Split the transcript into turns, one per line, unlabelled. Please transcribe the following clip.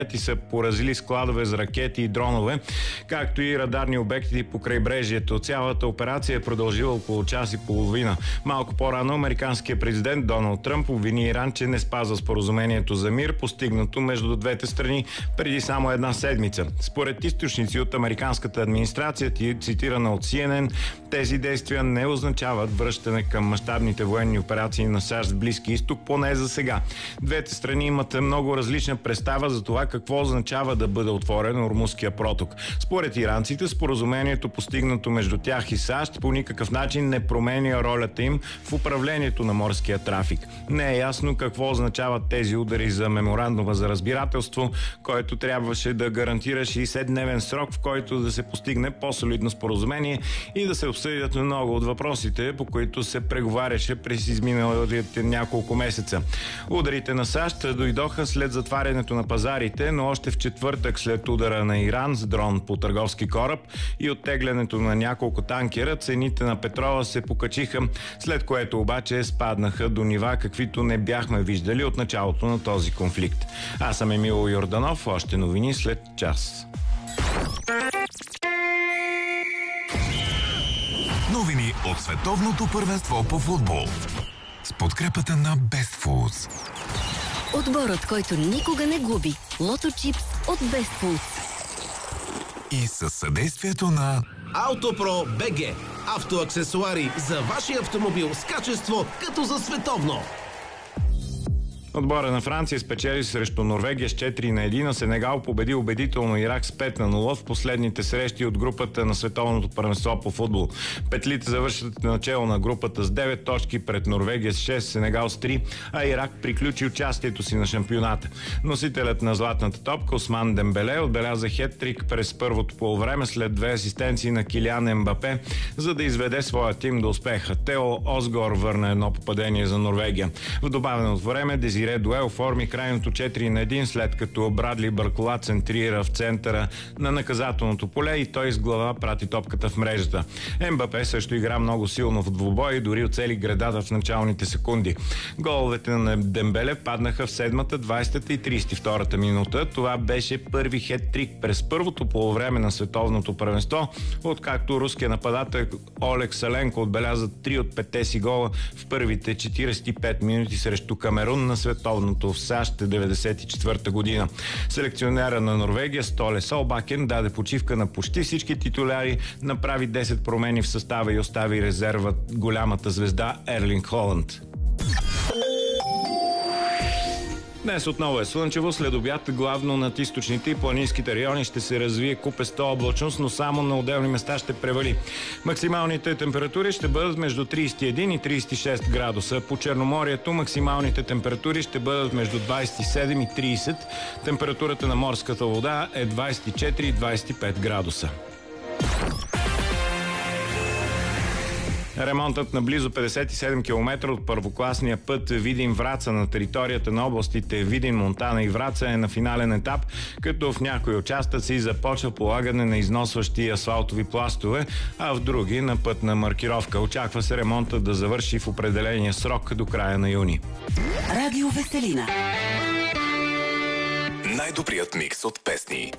са поразили складове за ракети и дронове, както и радарни обекти по крайбрежието. Цялата операция е продължила около час и половина. Малко по-рано американският президент Доналд Тръмп обвини Иран, че не спазва споразумението за мир, постигнато между двете страни преди само една седмица. Според източници от американската администрация, цитирана от CNN, тези действия не означават връщане към мащабните военни операции на САЩ в Близки изток, поне за сега. Двете страни имат много различна представа за това какво означава да бъде отворен Ормузския проток. Според иранците, споразумението, постигнато между тях и САЩ, по никакъв начин не променя ролята им в управлението на морския трафик. Не е ясно какво означават тези удари за меморандума за разбирателство, който трябваше да гарантира 60-дневен срок, в който да се постигне по-солидно споразумение и да се обсъдят много от въпросите, по които се преговаряше през изминалите няколко месеца. Ударите на САЩ дойдоха след затварянето на пазарите, но още в четвъртък след удара на Иран с дрон по търговски кораб и оттеглянето на няколко танкера, цените на петрола се покачиха, след което обаче спаднаха до нива, каквито не бяхме виждали от началото на този конфликт. Аз съм Емил Йорданов, още новини след час.
Новини от световното първенство по футбол с подкрепата на Best Foods.
Отборът, който никога не губи. Лото Чипс от Best Foods.
И със съдействието на
Autopro BG. Автоаксесуари за вашия автомобил с качество като за световно.
Отбора на Франция спечели срещу Норвегия с 4-1, а Сенегал победи убедително Ирак с 5-0 в последните срещи от групата на световното първенство по футбол. Петлите завършат начало на групата с 9 точки пред Норвегия с 6, Сенегал с 3, а Ирак приключи участието си на шампионата. Носителят на златната топка Осман Дембеле отбеляза хеттрик през първото полувреме след 2 асистенции на Килиан Ембапе, за да изведе своя тим до успеха. Тео Осгор върна едно попадение за Норвегия. В добавеното време Дезире Дуел оформи крайното 4-1, след като Брадли Баркола центрира в центъра на наказателното поле и той с глава прати топката в мрежата. Ембапе също игра много силно в двубой и дори оцели гредата в началните секунди. Головете на Дембеле паднаха в 7-та, 20-та и 32-та минута. Това беше първи хет-трик през първото полувреме на световното първенство, откакто руският нападател Олег Саленко отбеляза 3 от 5 си гола в първите 45 минути срещу Камерун на световното в САЩ 1994 година. Селекционера на Норвегия Столе Солбакен даде почивка на почти всички титуляри, направи 10 промени в състава и остави резерва голямата звезда Ерлинг Холанд. Днес отново е слънчево, след обяд главно над източните и планинските райони ще се развие купеста облачност, но само на отделни места ще превали. Максималните температури ще бъдат между 31 и 36 градуса. По Черноморието максималните температури ще бъдат между 27 и 30. Температурата на морската вода е 24 и 25 градуса. Ремонтът на близо 57 км от първокласния път Видин-Враца на територията на областите Видин, Монтана и Враца е на финален етап, като в някои участъци започва полагане на износващи асфалтови пластове, а в други на пътна маркировка. Очаква се ремонтът да завърши в определения срок до края на юни.
Радио Веселина.
най-добрият микс от песни.